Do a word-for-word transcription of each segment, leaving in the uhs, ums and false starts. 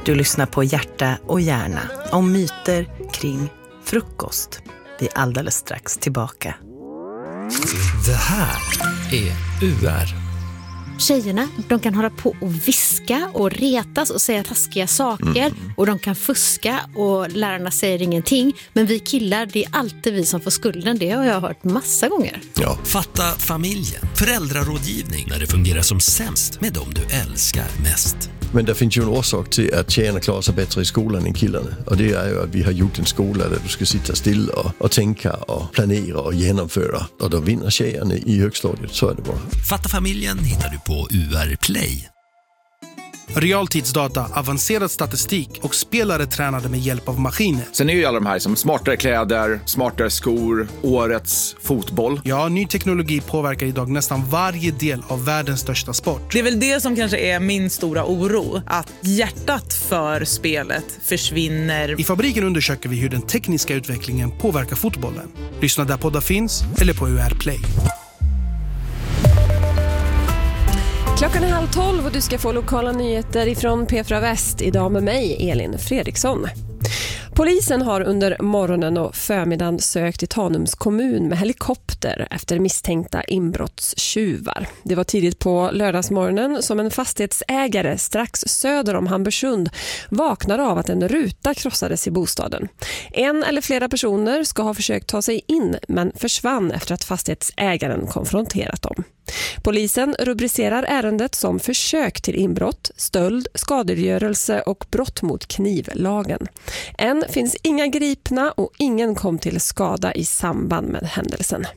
Du lyssnar på Hjärta och hjärna om myter kring frukost. Vi är alldeles strax tillbaka. Det här är U R. Tjejerna, de kan hålla på och viska och retas och säga taskiga saker. Mm. Och de kan fuska och lärarna säger ingenting. Men vi killar, det är alltid vi som får skulden. Det har jag hört massa gånger. Ja. Fatta familjen. Föräldrarådgivning när det fungerar som sämst med dem du älskar mest. Men det finns ju en orsak till att tjejerna klarar sig bättre i skolan än killarna. Och det är ju att vi har gjort en skola där du ska sitta still och, och tänka och planera och genomföra. Och då vinner tjejerna i högstadiet, så är det bara. Fatta familjen hittar du på U R Play. Realtidsdata, avancerad statistik och spelare tränade med hjälp av maskiner. Sen är ju alla de här som smartare kläder, smartare skor, årets fotboll. Ja, ny teknologi påverkar idag nästan varje del av världens största sport. Det är väl det som kanske är min stora oro, att hjärtat för spelet försvinner. I Fabriken undersöker vi hur den tekniska utvecklingen påverkar fotbollen. Lyssna där poddar finns eller på U R Play. Klockan är halv tolv och du ska få lokala nyheter ifrån P fyra Väst idag med mig, Elin Fredriksson. Polisen har under morgonen och förmiddagen sökt i Tanums kommun med helikopter efter misstänkta inbrottstjuvar. Det var tidigt på lördagsmorgonen som en fastighetsägare strax söder om Hamburgsund vaknade av att en ruta krossades i bostaden. En eller flera personer ska ha försökt ta sig in men försvann efter att fastighetsägaren konfronterat dem. Polisen rubricerar ärendet som försök till inbrott, stöld, skadegörelse och brott mot knivlagen. Än finns inga gripna och ingen kom till skada i samband med händelsen.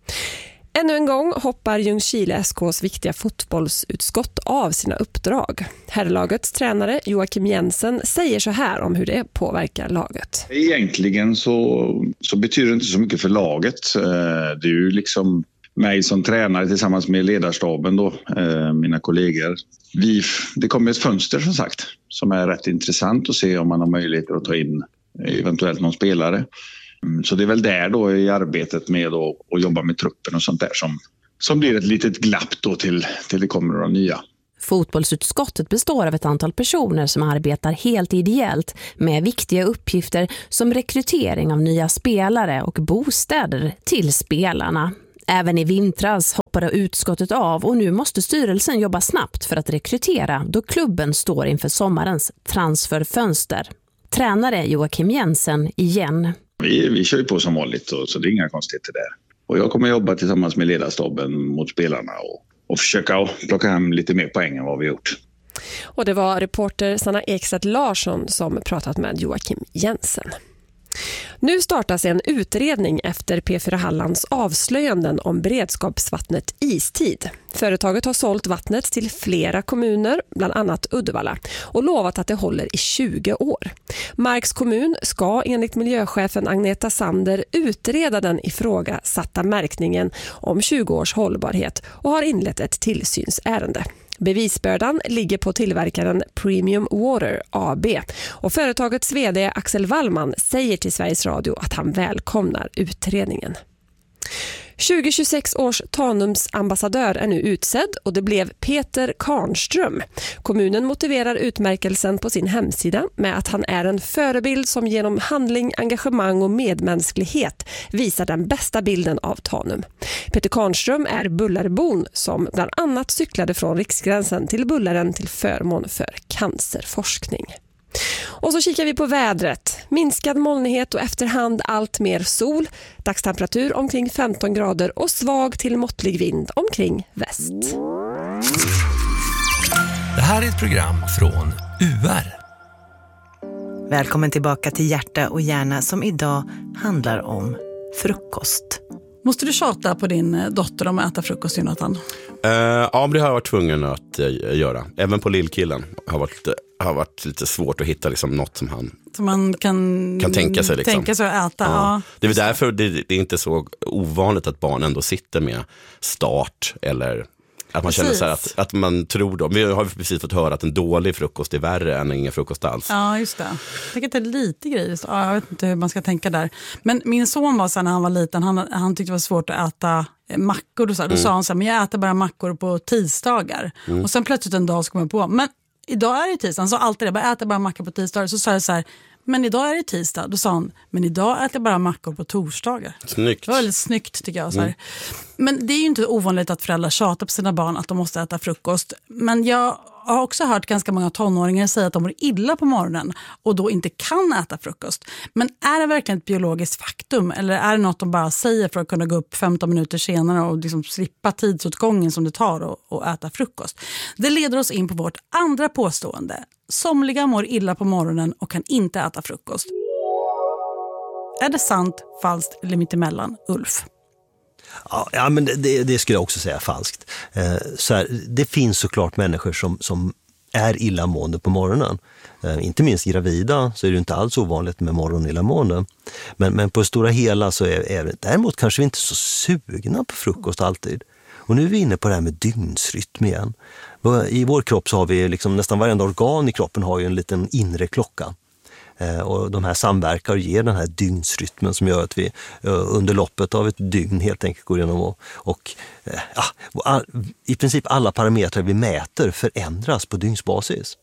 Ännu en gång hoppar Ljungskile S K:s viktiga fotbollsutskott av sina uppdrag. Herrlagets tränare Joakim Jensen säger så här om hur det påverkar laget. Egentligen så, så betyder det inte så mycket för laget. Det är ju liksom mig som tränare tillsammans med ledarstaben då, mina kollegor. Vi, det kommer ett fönster som sagt som är rätt intressant att se om man har möjlighet att ta in eventuellt någon spelare. Så det är väl där då i arbetet med att, att jobba med truppen och sånt där som, som blir ett litet glapp då till, till det kommer några nya. Fotbollsutskottet består av ett antal personer som arbetar helt ideellt med viktiga uppgifter som rekrytering av nya spelare och bostäder till spelarna. Även i vintras hoppade utskottet av och nu måste styrelsen jobba snabbt för att rekrytera då klubben står inför sommarens transferfönster. Tränare Joakim Jensen igen. Vi, vi kör ju på som vanligt och, så det är inga konstigheter där. Och jag kommer jobba tillsammans med ledarstaben mot spelarna och, och försöka plocka hem lite mer poäng än vad vi gjort. Och det var reporter Sanna Ekstedt Larsson som pratat med Joakim Jensen. Nu startas en utredning efter P fyra Hallands avslöjanden om beredskapsvattnet Istid. Företaget har sålt vattnet till flera kommuner, bland annat Uddevalla, och lovat att det håller i tjugo år. Marks kommun ska enligt miljöchefen Agneta Sander utreda den ifrågasatta märkningen om tjugo års hållbarhet och har inlett ett tillsynsärende. Bevisbördan ligger på tillverkaren Premium Water A B och företagets vd Axel Wallman säger till Sveriges Radio att han välkomnar utredningen. tjugo tjugosex års Tanums ambassadör är nu utsedd och det blev Peter Karnström. Kommunen motiverar utmärkelsen på sin hemsida med att han är en förebild som genom handling, engagemang och medmänsklighet visar den bästa bilden av Tanum. Peter Karnström är Bullarbon som bland annat cyklade från Riksgränsen till Bullaren till förmån för cancerforskning. Och så kikar vi på vädret. Minskad molnighet och efterhand allt mer sol. Dagstemperatur omkring femton grader och svag till måttlig vind omkring väst. Det här är ett program från U R. Välkommen tillbaka till Hjärta och hjärna som idag handlar om frukost. Måste du tjata på din dotter om att äta frukost, Jonathan? Uh, ja, det har jag varit tvungen att uh, göra. Även på lillkillen har varit, uh, har varit lite svårt att hitta liksom, något som han som man kan, kan tänka sig. Liksom. Tänka sig att äta. Ja. Ja. Det är därför det, det är inte så ovanligt att barn ändå sitter med start eller att man precis. Känner så här att, att man tror då. Vi har precis fått höra att en dålig frukost är värre än ingen frukost alls. Ja, just det. Jag tycker att det är lite grejer. Ja, jag vet inte hur man ska tänka där. Men min son var så här, när han var liten, han, han tyckte det var svårt att äta mackor. Och så. Då mm. sa han så här, men jag äter bara mackor på tisdagar. Mm. Och sen plötsligt en dag så kom jag på, men idag är det tisdag. Han sa alltid det, bara äta bara macka på tisdagar. Så sa jag så här, men idag är det tisdag. Då sa han, men idag äter jag bara mackor på torsdagar. Snyggt. Det var väldigt snyggt tycker jag. Så här. Mm. Men det är ju inte ovanligt att föräldrar tjatar på sina barn att de måste äta frukost. Men jag har också hört ganska många tonåringar säga att de mår illa på morgonen och då inte kan äta frukost. Men är det verkligen ett biologiskt faktum eller är det något de bara säger för att kunna gå upp femton minuter senare och liksom slippa tidsåtgången som det tar att äta frukost? Det leder oss in på vårt andra påstående. Somliga mår illa på morgonen och kan inte äta frukost. Är det sant, falskt eller mittemellan, Ulf? Ja, men det, det skulle jag också säga falskt. Eh, så här, det finns såklart människor som, som är illamående på morgonen. Eh, inte minst gravida så är det inte alls ovanligt med morgonillamående. Men, men på det stora hela så är, är det däremot kanske vi inte så sugna på frukost alltid. Och nu är vi inne på det här med dygnsrytm igen. I vår kropp så har vi liksom, nästan varenda organ i kroppen har ju en liten inre klocka. Och de här samverkar och ger den här dygnsrytmen som gör att vi under loppet av ett dygn helt enkelt går igenom och, och ja, i princip alla parametrar vi mäter förändras på dygnsbasis.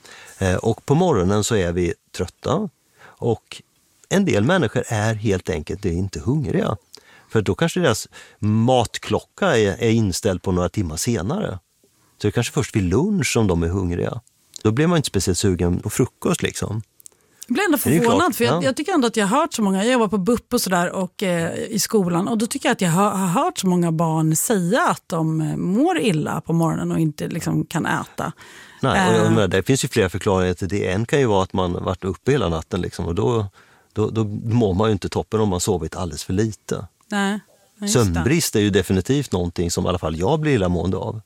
Och på morgonen så är vi trötta och en del människor är helt enkelt inte hungriga. För då kanske deras matklocka är, är inställd på några timmar senare. Så det är kanske först vid lunch som de är hungriga. Då blir man inte speciellt sugen på frukost liksom. Jag blir ändå förvånad för jag, jag tycker ändå att jag har hört så många, jag jobbar på B U P och sådär och eh, i skolan och då tycker jag att jag har, har hört så många barn säga att de mår illa på morgonen och inte liksom kan äta. Nej, och jag menar, det finns ju flera förklaringar till det. En kan ju vara att man varit uppe hela natten liksom, och då, då, då mår man ju inte toppen om man sovit alldeles för lite. Nej, sömnbrist är ju definitivt någonting som i alla fall jag blir illamående av.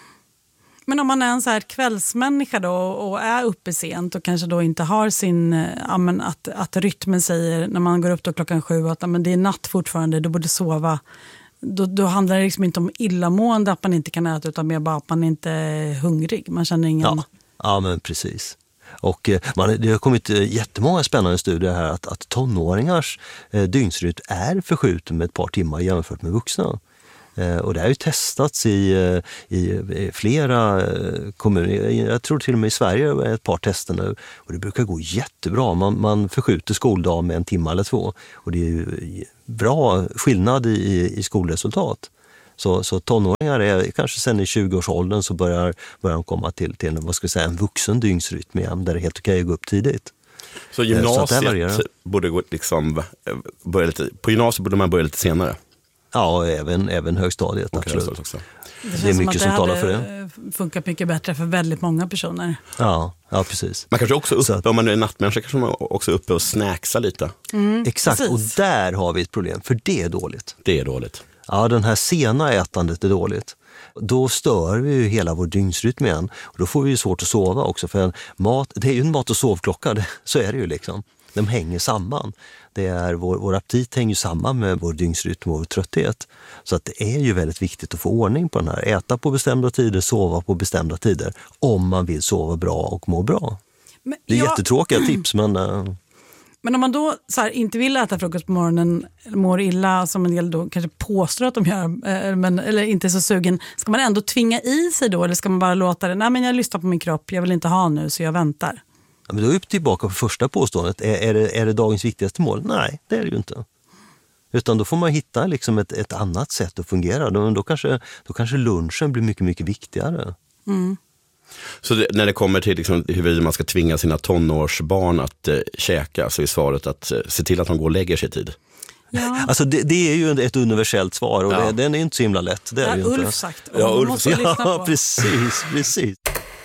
Men om man är en så här kvällsmänniska då och är uppe sent och kanske då inte har sin, ja, men att, att rytmen säger när man går upp då klockan sju att ja, men det är natt fortfarande, du borde sova. Då, då handlar det liksom inte om illamående att man inte kan äta utan mer bara att man inte är hungrig. Man känner ingen... Ja, ja men precis. Och man, det har kommit jättemånga spännande studier här att, att tonåringars eh, dygnsrytm är förskjuten med ett par timmar jämfört med vuxna. Eh, och det har ju testats i, i, i flera kommuner. Jag tror till och med i Sverige är ett par tester nu. Och det brukar gå jättebra. Man, man förskjuter skoldag med en timme eller två. Och det är ju bra skillnad i, i skolresultat. Så, så tonåringar är kanske sen i tjugoårsåldern så börjar, börjar de komma till, till vad ska jag säga, en vuxen dygnsrytm igen där det är helt okej att gå upp tidigt. Så gymnasiet så borde gå liksom, börja lite, på gymnasiet borde man börja lite senare? Ja, och även, även högstadiet, och absolut. Också. Det, det är mycket som, som talar för det. Funkar mycket bättre för väldigt många personer. Ja, ja precis. Man kanske också upp, att, om man är nattmänniska kanske man också uppe och snacksa lite. Mm, exakt, precis. Och där har vi ett problem, för det är dåligt. Det är dåligt. Ja, den här sena ätandet är dåligt. Då stör vi ju hela vår dygnsrytm igen. Och då får vi ju svårt att sova också. För mat, det är ju en mat- och sovklocka, det, så är det ju liksom. De hänger samman. Det är, vår, vår aptit hänger samman med vår dygnsrytm och vår trötthet. Så att det är ju väldigt viktigt att få ordning på den här. Äta på bestämda tider, sova på bestämda tider. Om man vill sova bra och må bra. Men det är jag... jättetråkiga tips, men... Uh... Men om man då så här, inte vill äta frukost på morgonen, mår illa som en del då kanske påstår att de gör, men, eller inte är så sugen, ska man ändå tvinga i sig då eller ska man bara låta det, nej men jag lyssnar på min kropp, jag vill inte ha nu så jag väntar? Ja, men då är vi tillbaka på första påståendet, är, är, det, är det dagens viktigaste mål? Nej, det är det ju inte. Utan då får man hitta liksom ett, ett annat sätt att fungera, då, då, kanske, då kanske lunchen blir mycket, mycket viktigare. Mm. Så det, när det kommer till liksom, hur man ska tvinga sina tonårsbarn att eh, käka så är svaret att eh, se till att de går och lägger sig i tid. Ja. Alltså det, det är ju ett universellt svar och ja. det, den är inte så himla lätt. Det är ja, det ju Ulf inte. sagt. Ja, Ulf måste lyssna på. Ja, precis, precis.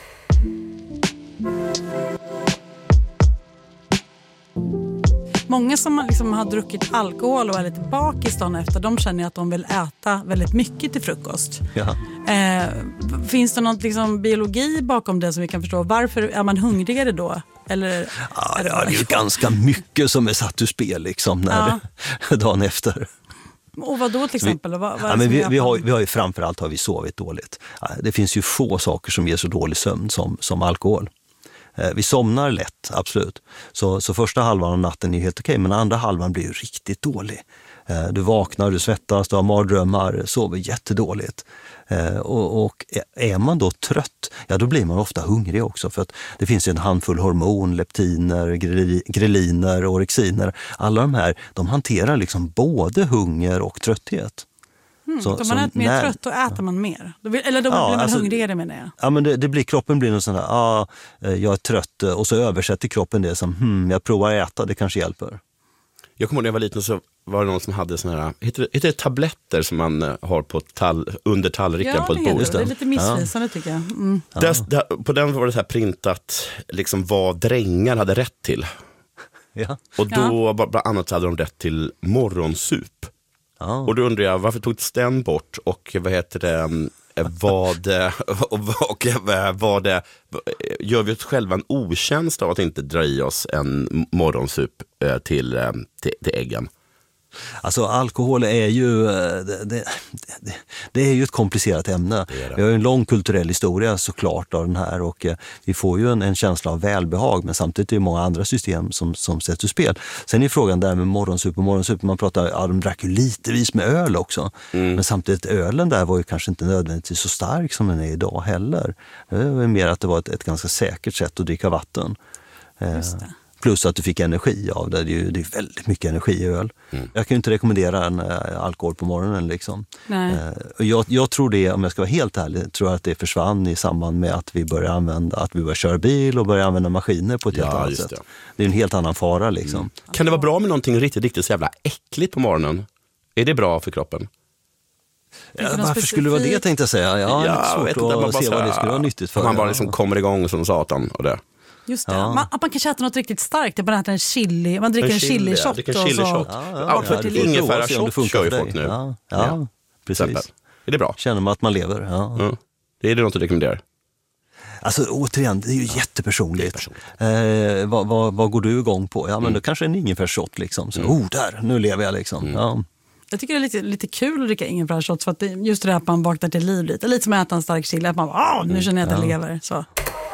Många som liksom har druckit alkohol och är lite bakis dagen efter, de känner att de vill äta väldigt mycket till frukost. Ja. Eh, finns det någon liksom biologi bakom det som vi kan förstå? Varför är man hungrigare då? Eller ja, är det, ja, det är ju ganska mycket som är satt ur spel liksom, när ja. dagen efter. Och vad då till exempel? Vi, vad, vad ja, men vi, vi, har, vi har ju framförallt har vi sovit dåligt. Det finns ju få saker som ger så dålig sömn som, som alkohol. Vi somnar lätt, absolut. Så, så första halvan av natten är helt okej, men andra halvan blir ju riktigt dålig. Du vaknar, du svettas, du har mardrömmar, sover jättedåligt. Och, och är man då trött, ja då blir man ofta hungrig också, för att det finns en handfull hormon, leptiner, greliner, orexiner. Alla de här, de hanterar liksom både hunger och trötthet. Mm, så, om man är mer när, trött, då äter man mer. Då vill, eller då ja, blir man alltså, hungrigare, menar jag. Ja, men det, det blir, kroppen blir något sånt här, ah, jag är trött, och så översätter kroppen det som, hmm, jag provar att äta, det kanske hjälper. Jag kommer ihåg när jag var liten så var det någon som hade såna här, heter det, heter det tabletter som man har på tall, under tallriken ja, på ett bord? Ja, det är lite missvisande ja. tycker jag. Mm. Där, där, på den var det så här printat liksom vad drängar hade rätt till. Ja. Och då ja. bland annat hade de rätt till morgonsup. Ja. Och då undrar jag, varför togs den bort? Och vad heter det, vad, och vad, vad det, gör vi oss själva en otjänst av att inte dra i oss en morgonsup till, till, till äggen? Alltså alkohol är ju det, det, det, det är ju ett komplicerat ämne. Det det. Vi har ju en lång kulturell historia såklart av den här, och vi får ju en, en känsla av välbehag, men samtidigt är det många andra system som, som sätts ur spel. Sen är frågan där med morgonsup och morgonsup, man pratar, ja de drack ju litevis med öl också, mm. men samtidigt ölen där var ju kanske inte nödvändigtvis så stark som den är idag heller. Det var mer att det var ett, ett ganska säkert sätt att dricka vatten. Just det. Plus att du fick energi av det. Det är ju det är väldigt mycket energi i öl. Mm. Jag kan ju inte rekommendera en äh, alkohol på morgonen. Liksom. Nej. Äh, jag, jag tror det, om jag ska vara helt ärlig, tror jag att det försvann i samband med att vi började använda, att vi började köra bil och började använda maskiner på ett ja, helt annat sätt. Det. det är en helt annan fara liksom. Mm. Kan det vara bra med någonting riktigt, riktigt så jävla äckligt på morgonen? Är det bra för kroppen? Ja, varför skulle det vara det, tänkte jag säga? Ja, ja det är svårt inte, att se vad det skulle vara nyttigt för. Man bara liksom kommer igång som satan och det. Just det, ja. man, att man kanske äter något riktigt starkt, det bara äter en chili, man dricker en, en chili shot ja, en chili shot. Ja, ja, ja, för ja, ingefära shot kör ju folk nu. Ja, ja, ja. precis. Är det bra? Känner man att man lever, ja. Mm. Det är det något du rekommenderar? Alltså återigen, det är ju jättepersonligt. jättepersonligt. Eh, vad, vad, vad går du igång på? Ja, men mm. då kanske en ingefärshot liksom. Så, mm. oh, där, nu lever jag liksom. Mm. Ja. Jag tycker det är lite, lite kul att dricka ingefärsshots, för att det, just det där att man vaknar till liv lite. Lite som att äta en stark chili, att man bara, nu känner jag att jag ja. lever. Så.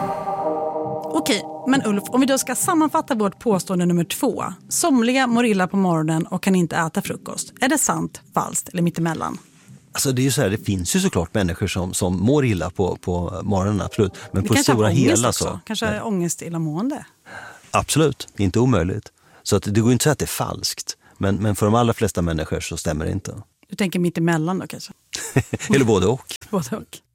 Okej, men Ulf, om vi då ska sammanfatta vårt påstående nummer två. Somliga mår illa på morgonen och kan inte äta frukost. Är det sant, falskt eller mittemellan? Alltså det är ju så här, det finns ju såklart människor som, som mår illa på, på morgonen, absolut. Men det på stora hela också. så. Kanske är ångest illamående. Absolut, inte omöjligt. Så att det går inte så att det är falskt. Men, men för de allra flesta människor så stämmer det inte. Du tänker mittemellan då kanske? Eller både och. Både och.